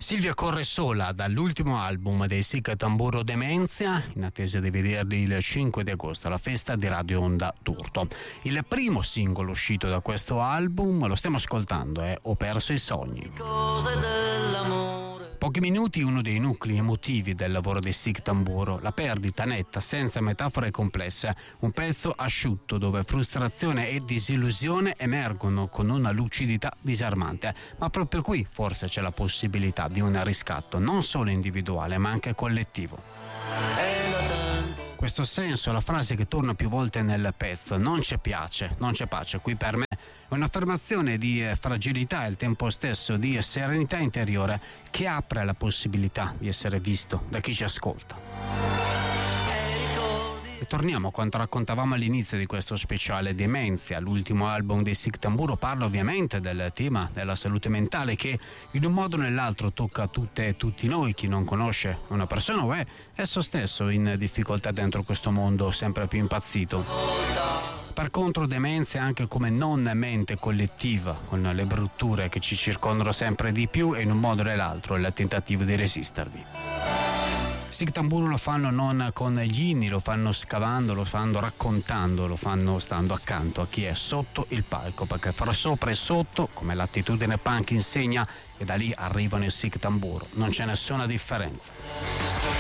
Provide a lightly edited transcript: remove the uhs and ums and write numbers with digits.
Silvia corre sola dall'ultimo album dei Sic Tamburo Demenzia, in attesa di vederli il 5 di agosto alla festa di Radio Onda Turto. Il primo singolo uscito da questo album, lo stiamo ascoltando, è Ho perso i sogni. Pochi minuti, uno dei nuclei emotivi del lavoro dei Sic Tamburo, la perdita netta, senza metafore complesse, un pezzo asciutto dove frustrazione e disillusione emergono con una lucidità disarmante, ma proprio qui forse c'è la possibilità di un riscatto non solo individuale ma anche collettivo. Questo senso, la frase che torna più volte nel pezzo, non c'è pace, qui per me è un'affermazione di fragilità e al tempo stesso di serenità interiore che apre la possibilità di essere visto da chi ci ascolta. E torniamo a quanto raccontavamo all'inizio di questo speciale Demenzia, l'ultimo album dei Sic Tamburo parla ovviamente del tema della salute mentale che in un modo o nell'altro tocca tutte e tutti noi. Chi non conosce una persona o è esso stesso in difficoltà dentro questo mondo sempre più impazzito. Per contro Demenzia è anche come non mente collettiva, con le brutture che ci circondano sempre di più e in un modo o nell'altro il tentativo di resistervi. Sic Tamburo lo fanno non con gli inni, lo fanno scavando, lo fanno raccontando, lo fanno stando accanto a chi è sotto il palco, perché fra sopra e sotto, come l'attitudine punk insegna, e da lì arrivano i Sic Tamburo, non c'è nessuna differenza.